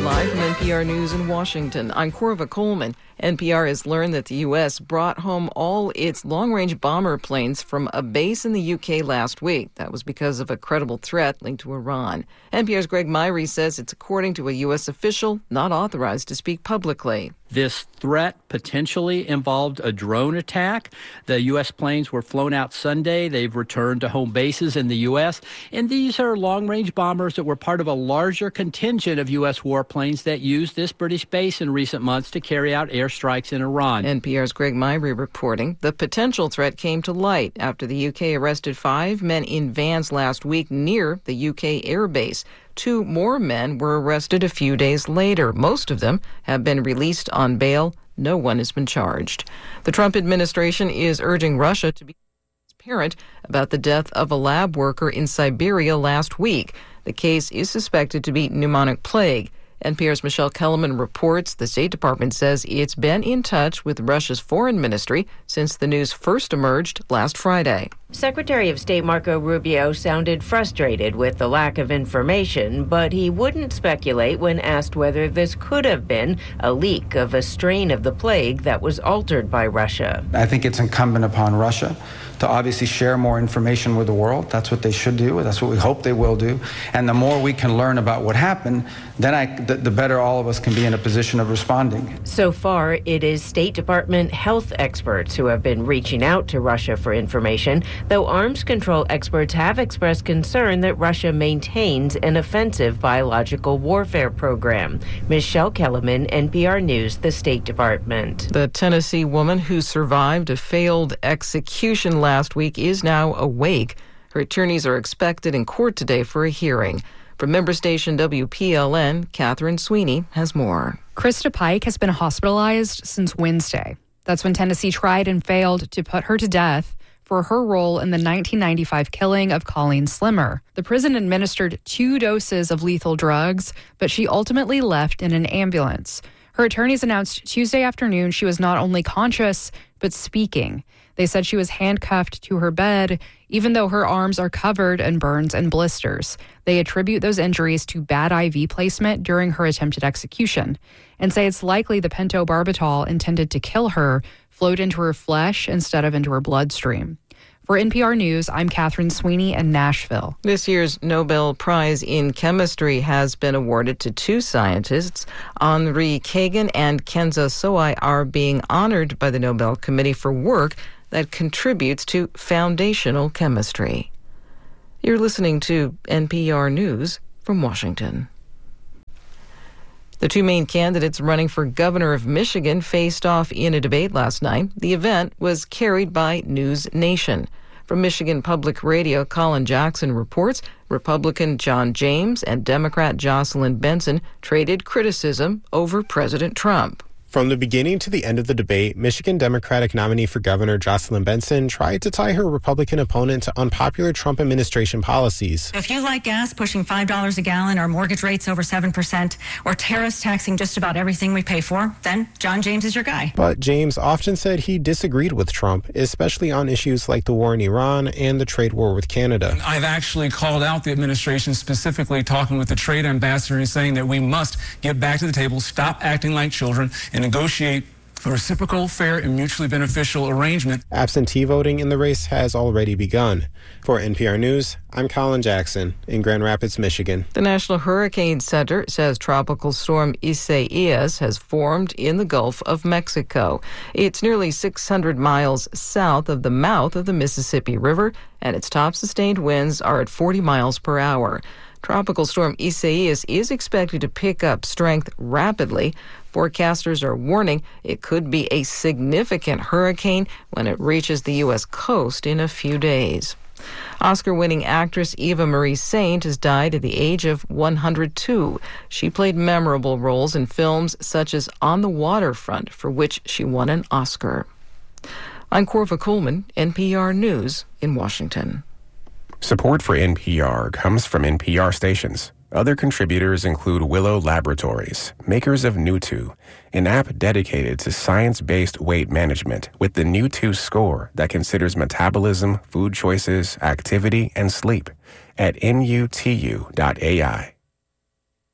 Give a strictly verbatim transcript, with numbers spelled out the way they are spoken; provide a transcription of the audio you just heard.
Live from N P R News in Washington, I'm Corva Coleman. N P R has learned that the U S brought home all its long-range bomber planes from a base in the U K last week. That was because of a credible threat linked to Iran. N P R's Greg Myrie says it's according to a U S official not authorized to speak publicly. This threat potentially involved a drone attack. The U S planes were flown out Sunday. They've returned to home bases in the U S. And these are long-range bombers that were part of a larger contingent of U S warplanes that used this British base in recent months to carry out airstrikes in Iran. N P R's Greg Myrie reporting the potential threat came to light after the U K arrested five men in vans last week near the U K air base. Two more men were arrested a few days later. Most of them have been released on bail. No one has been charged. The Trump administration is urging Russia to be transparent about the death of a lab worker in Siberia last week. The case is suspected to be pneumonic plague. N P R's Michelle Kellerman reports the State Department says it's been in touch with Russia's foreign ministry since the news first emerged last Friday. Secretary of State Marco Rubio sounded frustrated with the lack of information, but he wouldn't speculate when asked whether this could have been a leak of a strain of the plague that was altered by Russia. I think it's incumbent upon Russia to obviously share more information with the world. That's what they should do. That's what we hope they will do. And the more we can learn about what happened, then I, the, the better all of us can be in a position of responding. So far, it is State Department health experts who have been reaching out to Russia for information, though arms control experts have expressed concern that Russia maintains an offensive biological warfare program. Michelle Kellerman, N P R News, the State Department. The Tennessee woman who survived a failed execution last week is now awake. Her attorneys are expected in court today for a hearing. From member station W P L N, Catherine Sweeney has more. Krista Pike has been hospitalized since Wednesday. That's when Tennessee tried and failed to put her to death for her role in the nineteen ninety-five killing of Colleen Slimmer. The prison administered two doses of lethal drugs, but she ultimately left in an ambulance. Her attorneys announced Tuesday afternoon she was not only conscious, but speaking. They said she was handcuffed to her bed, even though her arms are covered in burns and blisters. They attribute those injuries to bad I V placement during her attempted execution and say it's likely the pentobarbital intended to kill her flowed into her flesh instead of into her bloodstream. For N P R News, I'm Catherine Sweeney in Nashville. This year's Nobel Prize in Chemistry has been awarded to two scientists. Henri Kagan and Kenza Soai are being honored by the Nobel Committee for work that contributes to foundational chemistry. You're listening to N P R News from Washington. The two main candidates running for governor of Michigan faced off in a debate last night. The event was carried by News Nation. From Michigan Public Radio, Colin Jackson reports Republican John James and Democrat Jocelyn Benson traded criticism over President Trump. From the beginning to the end of the debate, Michigan Democratic nominee for governor Jocelyn Benson tried to tie her Republican opponent to unpopular Trump administration policies. If you like gas pushing five dollars a gallon or mortgage rates over seven percent or tariffs taxing just about everything we pay for, then John James is your guy. But James often said he disagreed with Trump, especially on issues like the war in Iran and the trade war with Canada. I've actually called out the administration, specifically talking with the trade ambassador and saying that we must get back to the table, stop acting like children, and negotiate a reciprocal, fair, and mutually beneficial arrangement. Absentee voting in the race has already begun. For N P R News, I'm Colin Jackson in Grand Rapids, Michigan. The National Hurricane Center says Tropical Storm Isaias has formed in the Gulf of Mexico. It's nearly six hundred miles south of the mouth of the Mississippi River, and its top sustained winds are at forty miles per hour. Tropical Storm Isaias is expected to pick up strength rapidly. Forecasters are warning it could be a significant hurricane when it reaches the U S coast in a few days. Oscar-winning actress Eva Marie Saint has died at the age of one hundred two. She played memorable roles in films such as On the Waterfront, for which she won an Oscar. I'm Corva Coleman, N P R News in Washington. Support for N P R comes from N P R stations. Other contributors include Willow Laboratories, makers of Nutu, an app dedicated to science-based weight management with the Nutu score that considers metabolism, food choices, activity, and sleep at N U T U dot A I.